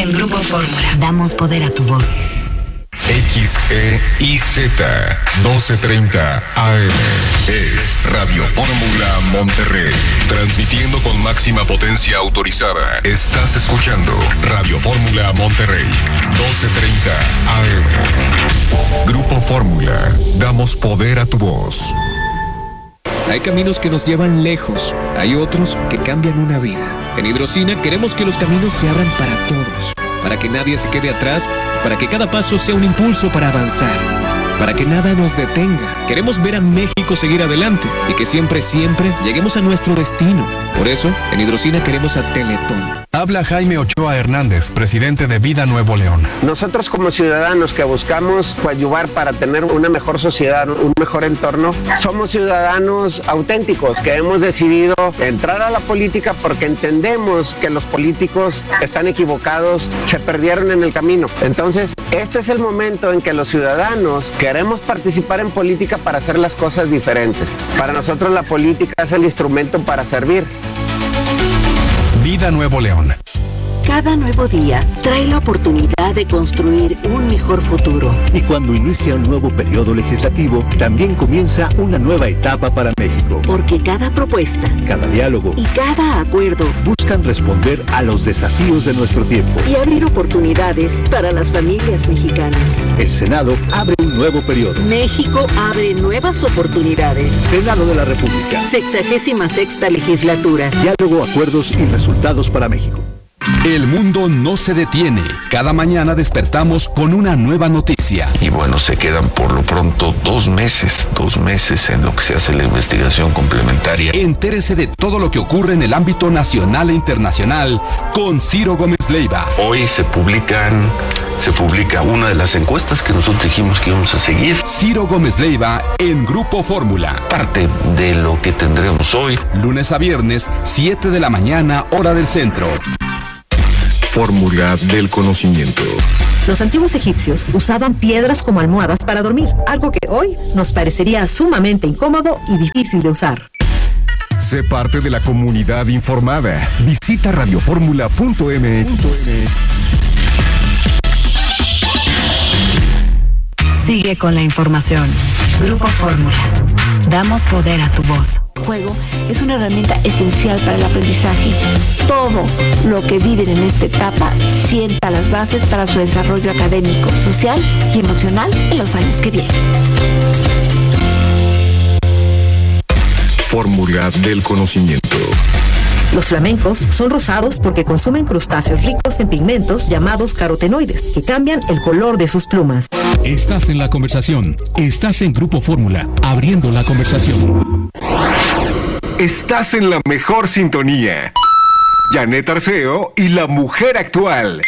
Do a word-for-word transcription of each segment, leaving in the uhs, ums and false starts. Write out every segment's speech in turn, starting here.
En Grupo Fórmula damos poder a tu voz. X E I Z doce treinta A M es Radio Fórmula Monterrey, transmitiendo con máxima potencia autorizada. Estás escuchando Radio Fórmula Monterrey, doce treinta A M. Grupo Fórmula, damos poder a tu voz. Hay caminos que nos llevan lejos, hay otros que cambian una vida. En Hidrocina queremos que los caminos se abran para todos, para que nadie se quede atrás, para que cada paso sea un impulso para avanzar, para que nada nos detenga. Queremos ver a México seguir adelante y que siempre, siempre lleguemos a nuestro destino. Por eso, en Hidrocina queremos a Teletón. Habla Jaime Ochoa Hernández, presidente de Vida Nuevo León. Nosotros como ciudadanos que buscamos coadyuvar para tener una mejor sociedad, un mejor entorno, somos ciudadanos auténticos que hemos decidido entrar a la política porque entendemos que los políticos están equivocados, se perdieron en el camino. Entonces, este es el momento en que los ciudadanos queremos participar en política para hacer las cosas diferentes. Para nosotros la política es el instrumento para servir. Vida Nuevo León. Cada nuevo día trae la oportunidad de construir un mejor futuro. Y cuando inicia un nuevo periodo legislativo, también comienza una nueva etapa para México. Porque cada propuesta, cada diálogo y cada acuerdo buscan responder a los desafíos de nuestro tiempo y abrir oportunidades para las familias mexicanas. El Senado abre un nuevo periodo. México abre nuevas oportunidades. Senado de la República. Sexagésima sexta legislatura. Diálogo, acuerdos y resultados para México. El mundo no se detiene. Cada mañana despertamos con una nueva noticia. Y bueno, se quedan por lo pronto dos meses, dos meses en lo que se hace la investigación complementaria. Entérese de todo lo que ocurre en el ámbito nacional e internacional con Ciro Gómez Leiva. Hoy se publican, se publica una de las encuestas que nosotros dijimos que íbamos a seguir. Ciro Gómez Leiva en Grupo Fórmula. Parte de lo que tendremos hoy. Lunes a viernes, siete de la mañana, hora del centro. Fórmula del conocimiento. Los antiguos egipcios usaban piedras como almohadas para dormir, algo que hoy nos parecería sumamente incómodo y difícil de usar. Sé parte de la comunidad informada. Visita radioformula punto m x. Sigue con la información. Grupo Fórmula. Damos poder a tu voz. El juego es una herramienta esencial para el aprendizaje. Todo lo que viven en esta etapa sienta las bases para su desarrollo académico, social y emocional en los años que vienen. Fórmula del conocimiento. Los flamencos son rosados porque consumen crustáceos ricos en pigmentos llamados carotenoides, que cambian el color de sus plumas. Estás en la conversación. Estás en Grupo Fórmula, abriendo la conversación. Estás en la mejor sintonía. Janet Arceo y la mujer actual.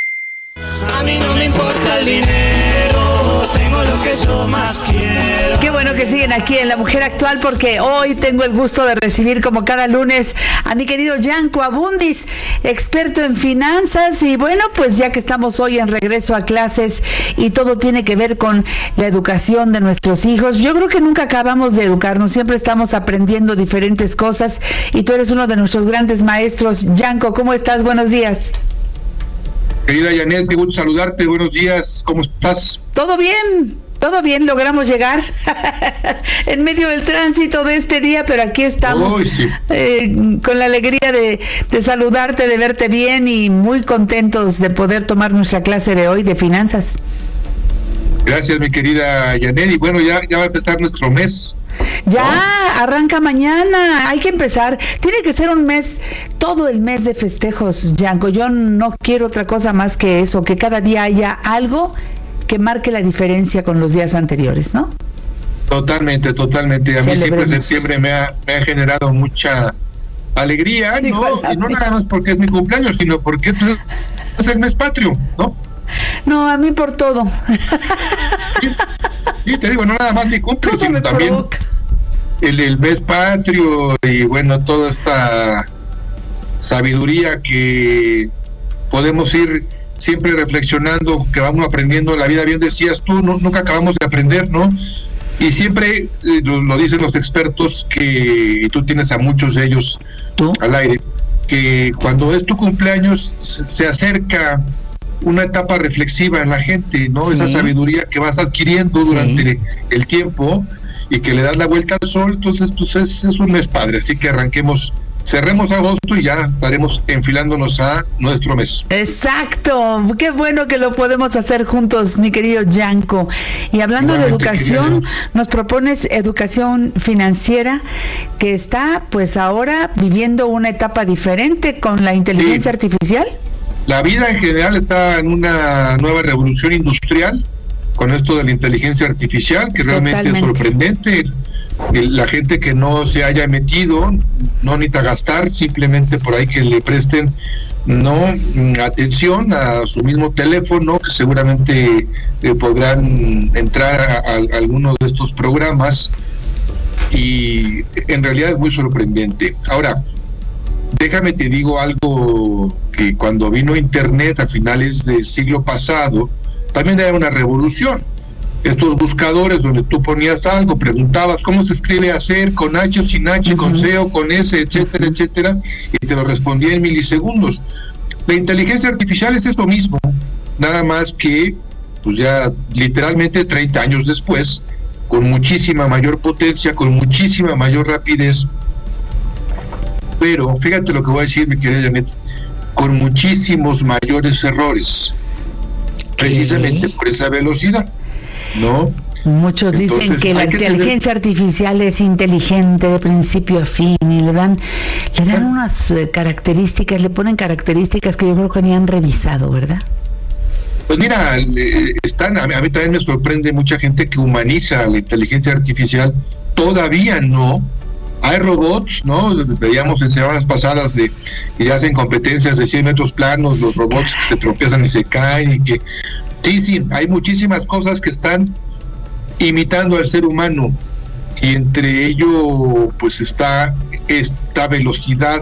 A mí no me importa el dinero, tengo lo que yo más quiero. Qué bueno que siguen aquí en La Mujer Actual, porque hoy tengo el gusto de recibir, como cada lunes, a mi querido Yanko Abundis, experto en finanzas. Y bueno, pues ya que estamos hoy en regreso a clases y todo tiene que ver con la educación de nuestros hijos, yo creo que nunca acabamos de educarnos, siempre estamos aprendiendo diferentes cosas y tú eres uno de nuestros grandes maestros. Yanko, ¿cómo estás? Buenos días. Querida Janet, qué gusto saludarte, buenos días, ¿cómo estás? Todo bien, todo bien, logramos llegar en medio del tránsito de este día, pero aquí estamos. Uy, sí. eh, con la alegría de, de saludarte, de verte bien y muy contentos de poder tomar nuestra clase de hoy de finanzas. Gracias, mi querida Janet, y bueno, ya, ya va a empezar nuestro mes. Ya, ¿no? Arranca mañana, hay que empezar, tiene que ser un mes, todo el mes de festejos, Yanko. Yo no quiero otra cosa más que eso, que cada día haya algo que marque la diferencia con los días anteriores, ¿no? Totalmente, totalmente, a mí siempre septiembre me ha, me ha generado mucha alegría, ¿no? Y no nada más porque es mi cumpleaños, sino porque es el mes patrio, ¿no? No, a mí por todo. Sí, sí, te digo, no nada más mi cumpleaños, sino también el, el mes patrio y bueno, toda esta sabiduría que podemos ir siempre reflexionando, que vamos aprendiendo en la vida. Bien decías tú, no, nunca acabamos de aprender, ¿no? Y siempre eh, lo, lo dicen los expertos, que y tú tienes a muchos de ellos ¿tú? Al aire, que cuando es tu cumpleaños se, se acerca una etapa reflexiva en la gente, ¿no? Sí. Esa sabiduría que vas adquiriendo Sí. durante el tiempo y que le das la vuelta al sol, entonces pues es, es un mes padre, así que arranquemos, cerremos agosto y ya estaremos enfilándonos a nuestro mes. Exacto, qué bueno que lo podemos hacer juntos, mi querido Yanko. Y hablando de Igualmente, educación, querido. nos propones educación financiera que está pues ahora viviendo una etapa diferente con la inteligencia Sí. artificial. La vida en general está en una nueva revolución industrial con esto de la inteligencia artificial, que realmente Totalmente. es sorprendente. El- La gente que no se haya metido, no necesita gastar, simplemente por ahí que le presten no mm, atención a su mismo teléfono, que seguramente eh, podrán entrar a, a- a alguno de estos programas, y en realidad es muy sorprendente. Ahora, déjame te digo algo, que cuando vino Internet a finales del siglo pasado, también era una revolución. Estos buscadores donde tú ponías algo, preguntabas cómo se escribe hacer, con H o sin H, uh-huh. con C o con S, etcétera, uh-huh. etcétera, y te lo respondía en milisegundos. La inteligencia artificial es esto mismo, nada más que, pues ya literalmente treinta años después, con muchísima mayor potencia, con muchísima mayor rapidez, pero fíjate lo que voy a decir, mi querida Janet, con muchísimos mayores errores, precisamente por esa velocidad, ¿no? Muchos Entonces, dicen que la inteligencia tener... artificial es inteligente de principio a fin y le dan le dan unas uh, características, le ponen características que yo creo que ni han revisado, ¿verdad? Pues mira, eh, están, a mí, a mí también me sorprende mucha gente que humaniza la inteligencia artificial, todavía no. Hay robots, ¿no? Veíamos en semanas pasadas de que ya hacen competencias de cien metros planos, los robots que se tropiezan y se caen, y que sí, sí, hay muchísimas cosas que están imitando al ser humano, y entre ello pues está esta velocidad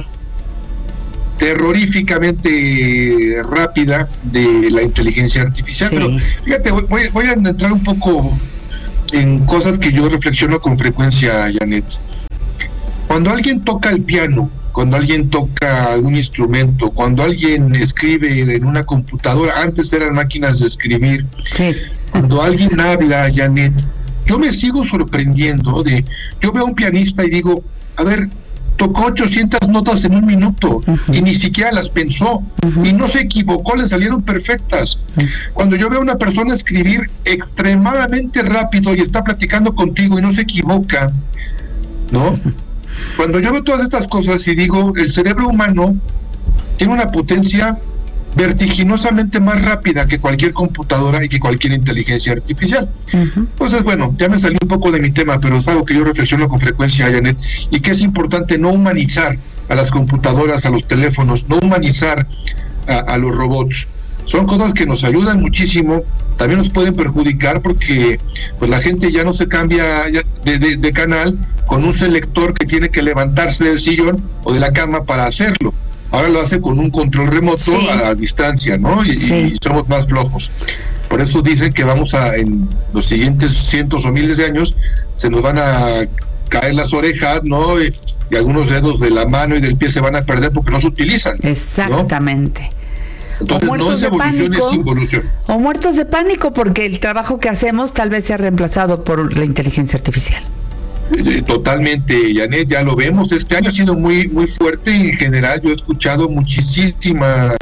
terroríficamente rápida de la inteligencia artificial. Sí. Pero fíjate, voy, voy a entrar un poco en cosas que yo reflexiono con frecuencia, Janet. Cuando alguien toca el piano, cuando alguien toca algún instrumento, cuando alguien escribe en una computadora, antes eran máquinas de escribir, sí. Cuando alguien habla, Janet, yo me sigo sorprendiendo de, yo veo a un pianista y digo, a ver, tocó ochocientas notas en un minuto, uh-huh. y ni siquiera las pensó, uh-huh. y no se equivocó, le salieron perfectas. Uh-huh. Cuando yo veo a una persona escribir extremadamente rápido y está platicando contigo y no se equivoca, ¿no? Uh-huh. Cuando yo veo todas estas cosas y digo, el cerebro humano tiene una potencia vertiginosamente más rápida que cualquier computadora y que cualquier inteligencia artificial. Uh-huh. Entonces, bueno, ya me salí un poco de mi tema, pero es algo que yo reflexiono con frecuencia, Janet, y que es importante no humanizar a las computadoras, a los teléfonos, no humanizar a, a los robots. Son cosas que nos ayudan muchísimo, también nos pueden perjudicar porque pues la gente ya no se cambia de, de, de canal con un selector que tiene que levantarse del sillón o de la cama para hacerlo. Ahora lo hace con un control remoto, sí. a, a distancia, ¿no? Y, sí. y somos más flojos. Por eso dicen que vamos a, en los siguientes cientos o miles de años, se nos van a caer las orejas, ¿no? Y, y algunos dedos de la mano y del pie se van a perder porque no se utilizan. Exactamente. ¿No? Entonces, o muertos no es evolución, de pánico, es involución. O muertos de pánico porque el trabajo que hacemos tal vez sea reemplazado por la inteligencia artificial. Totalmente, Janet, ya lo vemos. Este año ha sido muy muy fuerte en general. Yo he escuchado muchísima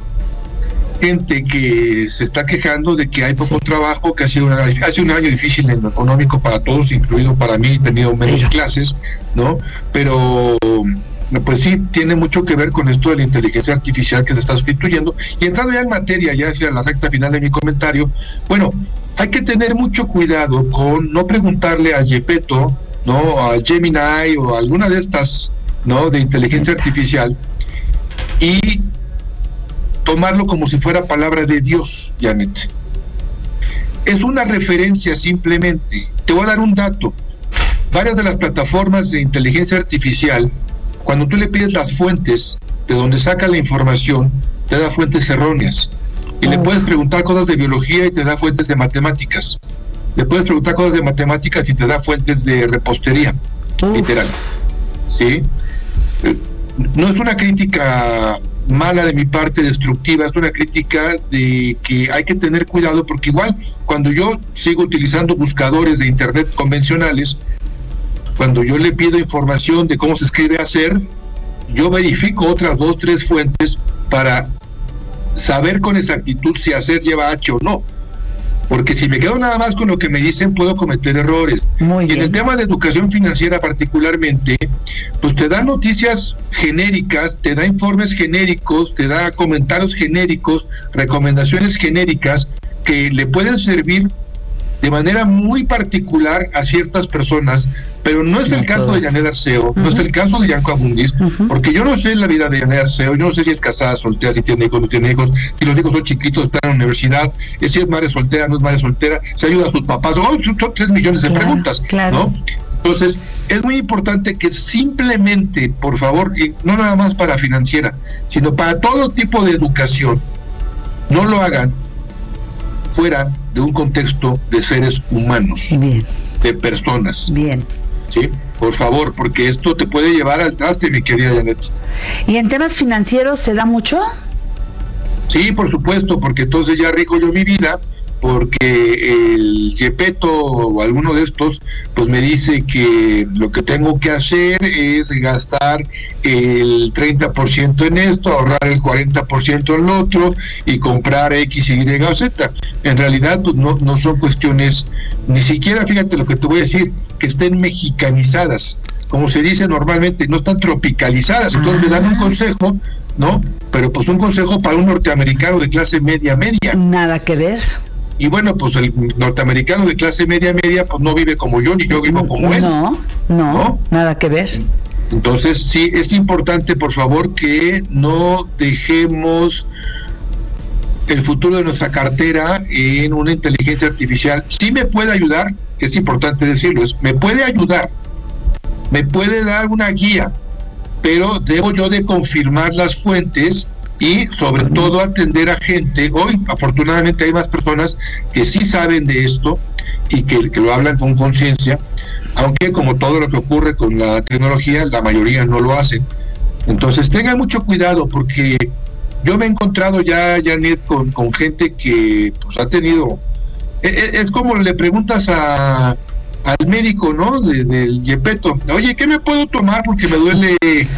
gente que se está quejando de que hay poco sí. trabajo, que ha sido, una, ha sido un año difícil en lo económico para todos, incluido para mí. He tenido menos Pero. clases, ¿no? Pero pues sí, tiene mucho que ver con esto de la inteligencia artificial que se está sustituyendo. Y entrando ya en materia, ya hacia la recta final de mi comentario, bueno, hay que tener mucho cuidado con no preguntarle a Gepetto, ¿no? A Gemini o a alguna de estas, ¿no? De inteligencia artificial, y tomarlo como si fuera palabra de Dios, Janet. Es una referencia simplemente. Te voy a dar un dato. Varias de las plataformas de inteligencia artificial, cuando tú le pides las fuentes de donde saca la información, te da fuentes erróneas. Y oh. le puedes preguntar cosas de biología y te da fuentes de matemáticas. Le puedes preguntar cosas de matemáticas y te da fuentes de repostería, Uf. literal. ¿Sí? No es una crítica mala de mi parte, destructiva, es una crítica de que hay que tener cuidado, porque igual cuando yo sigo utilizando buscadores de internet convencionales, cuando yo le pido información de cómo se escribe hacer, yo verifico otras dos, tres fuentes para saber con exactitud si hacer lleva H o no, porque si me quedo nada más con lo que me dicen puedo cometer errores. Muy y bien. en el tema de educación financiera particularmente, pues te da noticias genéricas, te da informes genéricos, te da comentarios genéricos, recomendaciones genéricas que le pueden servir de manera muy particular a ciertas personas, pero no es el caso de Janet Arceo, uh-huh. no es el caso de Yanko Abundis, uh-huh. porque yo no sé la vida de Janet Arceo, yo no sé si es casada, soltera, si tiene hijos, no tiene hijos, si los hijos son chiquitos, están en la universidad, si es madre soltera, no es madre soltera, si ayuda a sus papás, oh, son, son tres millones de claro, preguntas, claro. ¿no? Entonces, es muy importante que simplemente, por favor, y no nada más para financiera, sino para todo tipo de educación, no lo hagan fuera de un contexto de seres humanos, bien. de personas. Bien. Sí, por favor, porque esto te puede llevar al traste, mi querida Janet. ¿Y en temas financieros se da mucho? Sí, por supuesto, porque entonces ya rijo yo mi vida, porque el Yepeto o alguno de estos, pues me dice que lo que tengo que hacer es gastar el treinta por ciento en esto, ahorrar el cuarenta por ciento en lo otro y comprar X, Y o Z. En realidad, pues no, no son cuestiones, ni siquiera, fíjate lo que te voy a decir, que estén mexicanizadas, como se dice normalmente, no están tropicalizadas. Entonces ah. me dan un consejo, ¿no? Pero pues un consejo para un norteamericano de clase media, media. Nada que ver. Y bueno, pues el norteamericano de clase media, media, pues no vive como yo, ni yo vivo como él. No, no, no, nada que ver. Entonces, sí, es importante, por favor, que no dejemos el futuro de nuestra cartera en una inteligencia artificial. Sí me puede ayudar, es importante decirlo, es, me puede ayudar, me puede dar una guía, pero debo yo de confirmar las fuentes y sobre todo atender a gente. Hoy afortunadamente hay más personas que sí saben de esto y que, que lo hablan con conciencia, aunque como todo lo que ocurre con la tecnología, la mayoría no lo hacen. Entonces tengan mucho cuidado, porque yo me he encontrado ya, Janet, con, con gente que pues ha tenido, es, es como le preguntas a al médico, ¿no? De, del Yepeto, oye, ¿qué me puedo tomar porque me duele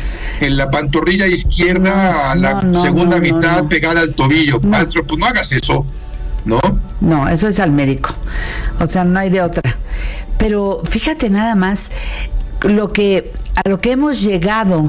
en la pantorrilla izquierda a la no, no, segunda no, mitad no, no. pegada al tobillo? No. Maestro, pues no hagas eso, ¿no? No, eso es al médico, o sea, no hay de otra. Pero fíjate nada más lo que a lo que hemos llegado,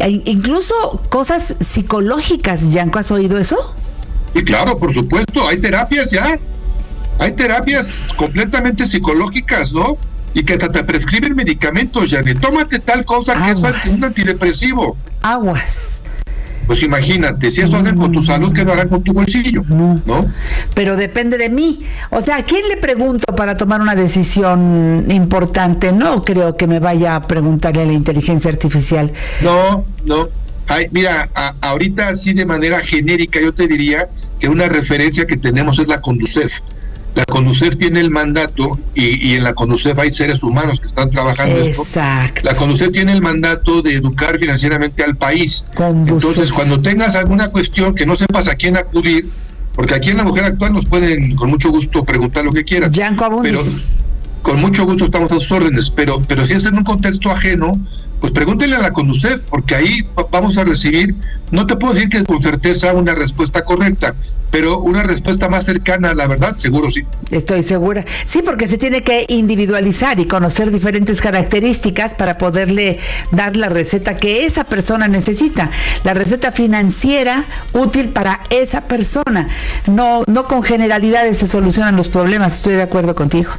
incluso cosas psicológicas. Yanko, ¿has oído eso? Sí, claro, por supuesto, hay terapias ya. Hay terapias completamente psicológicas, ¿no? Y que te, te prescriben medicamentos, Janet. Tómate tal cosa Aguas. que es un antidepresivo. Aguas. Pues imagínate, si eso no, hacen con tu salud, ¿qué no harán con tu bolsillo? No. ¿No? Pero depende de mí. O sea, ¿a quién le pregunto para tomar una decisión importante? No creo que me vaya a preguntarle a la inteligencia artificial. No, no. Ay, mira, a, ahorita así de manera genérica yo te diría que una referencia que tenemos es la Conducef. La Conducef tiene el mandato, y, y en la Conducef hay seres humanos que están trabajando esto. Exacto. La Conducef tiene el mandato de educar financieramente al país. Conducef. Entonces, cuando tengas alguna cuestión que no sepas a quién acudir, porque aquí en La Mujer Actual nos pueden con mucho gusto preguntar lo que quieran. Yanko Abundis. Pero con mucho gusto estamos a sus órdenes, pero, pero si es en un contexto ajeno, pues pregúntenle a la Conducef, porque ahí vamos a recibir, no te puedo decir que con certeza una respuesta correcta, pero una respuesta más cercana a la verdad, seguro sí. Estoy segura. Sí, porque se tiene que individualizar y conocer diferentes características para poderle dar la receta que esa persona necesita, la receta financiera útil para esa persona. No, no con generalidades se solucionan los problemas, estoy de acuerdo contigo.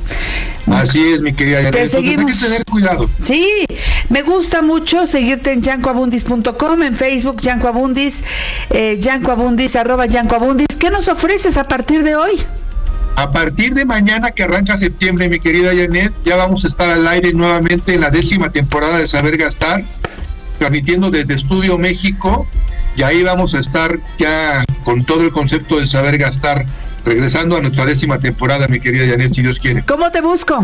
Así es, mi querida Janet. Te seguimos. Hay que tener cuidado. Sí, me gusta mucho seguirte en yanko abundis punto com, en Facebook, Yanko Abundis, eh, Yanko Abundis, arroba Yanko Abundis. ¿Qué nos ofreces a partir de hoy? A partir de mañana, que arranca septiembre, mi querida Janet, ya vamos a estar al aire nuevamente en la décima temporada de Saber Gastar, transmitiendo desde Estudio México, y ahí vamos a estar ya con todo el concepto de Saber Gastar, regresando a nuestra décima temporada, mi querida Janet, si Dios quiere. ¿Cómo te busco?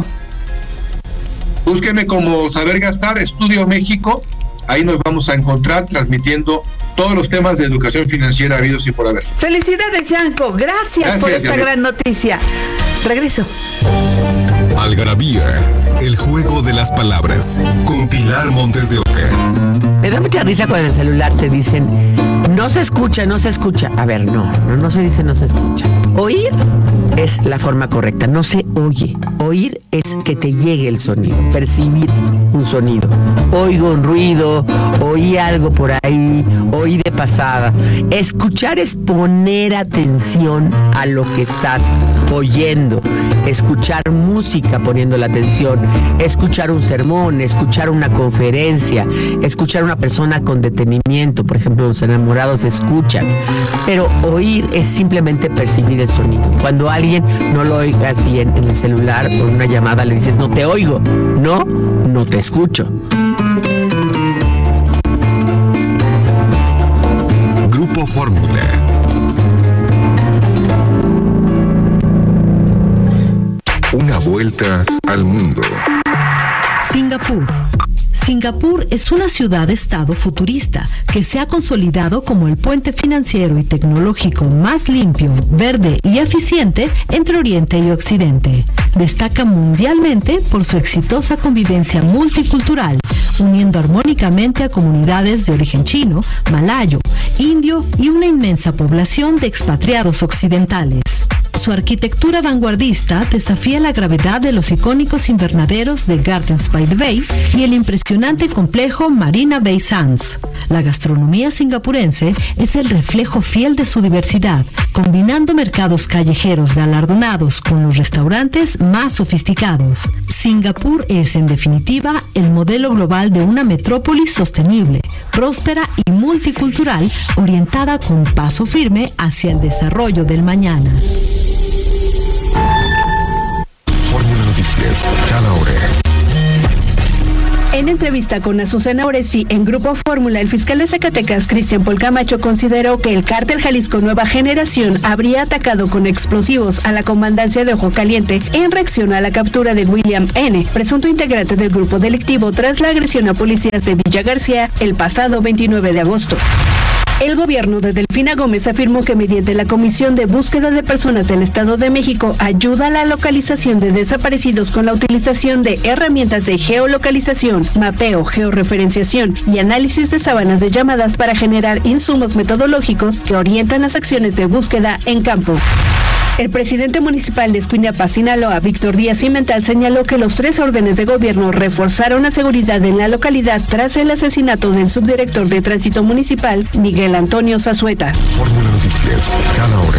Búsqueme como Saber Gastar, Estudio México, ahí nos vamos a encontrar transmitiendo todos los temas de educación financiera habidos y por haber. Felicidades, Yanko. Gracias, Gracias por esta Yanko. gran noticia. Regreso. Algarabía, el juego de las palabras, con Pilar Montes de Oca. Me da mucha risa cuando en el celular te dicen, no se escucha, no se escucha. A ver, no, no, no se dice no se escucha. Oír es la forma correcta, no se oye. Oír es que te llegue el sonido, percibir un sonido. Oigo un ruido, oí algo por ahí, oí de pasada. Escuchar es poner atención a lo que estás oyendo. Escuchar música poniendo la atención, escuchar un sermón, escuchar una conferencia, escuchar a una persona con detenimiento. Por ejemplo, los enamorados escuchan. Pero oír es simplemente percibir el sonido. Cuando a alguien no lo oigas bien en el celular o en una llamada, le dices, no te oigo. No, no te escucho. Grupo Fórmula. Una vuelta al mundo. Singapur. Singapur es una ciudad-estado futurista que se ha consolidado como el puente financiero y tecnológico más limpio, verde y eficiente entre Oriente y Occidente. Destaca mundialmente por su exitosa convivencia multicultural, uniendo armónicamente a comunidades de origen chino, malayo, indio y una inmensa población de expatriados occidentales. Su arquitectura vanguardista desafía la gravedad de los icónicos invernaderos de Gardens by the Bay y el impresionante complejo Marina Bay Sands. La gastronomía singapurense es el reflejo fiel de su diversidad, combinando mercados callejeros galardonados con los restaurantes más sofisticados. Singapur es, en definitiva, el modelo global de una metrópolis sostenible, próspera y multicultural, orientada con paso firme hacia el desarrollo del mañana. Fórmula Noticias, cada hora. En entrevista con Azucena Oresti en Grupo Fórmula, el fiscal de Zacatecas, Cristian Paul Camacho, consideró que el cártel Jalisco Nueva Generación habría atacado con explosivos a la comandancia de Ojo Caliente en reacción a la captura de William N., presunto integrante del grupo delictivo tras la agresión a policías de Villa García el pasado veintinueve de agosto. El gobierno de Delfina Gómez afirmó que mediante la Comisión de Búsqueda de Personas del Estado de México ayuda a la localización de desaparecidos con la utilización de herramientas de geolocalización, mapeo, georreferenciación y análisis de sábanas de llamadas para generar insumos metodológicos que orientan las acciones de búsqueda en campo. El presidente municipal de Escuinapa, Sinaloa, Víctor Díaz Cimental, señaló que los tres órdenes de gobierno reforzaron la seguridad en la localidad tras el asesinato del subdirector de tránsito municipal, Miguel Antonio Zazueta. Fórmula Noticias, cada hora.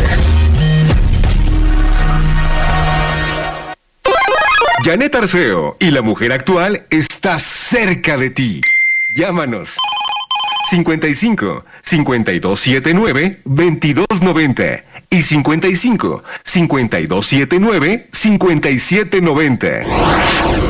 Janet Arceo y la mujer actual está cerca de ti. Llámanos. cincuenta y cinco, cincuenta y dos setenta y nueve, veintidós noventa y cincuenta y cinco, cincuenta y dos setenta y nueve, cincuenta y siete noventa.